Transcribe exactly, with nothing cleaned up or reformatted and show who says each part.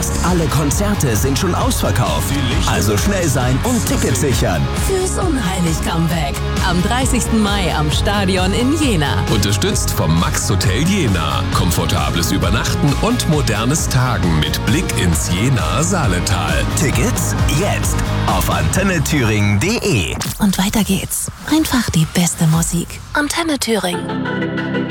Speaker 1: Fast alle Konzerte sind schon ausverkauft. Also schnell sein und Tickets sichern.
Speaker 2: Fürs Unheilig-Comeback. Am dreißigsten Mai am Stadion in Jena.
Speaker 3: Unterstützt vom Max Hotel Jena. Komfortables Übernachten und modernes Tagen mit Blick ins Jenaer Saaletal.
Speaker 1: Tickets jetzt auf antenne thüringen punkt de.
Speaker 2: Und weiter geht's. Einfach die beste Musik. Antenne Thüringen.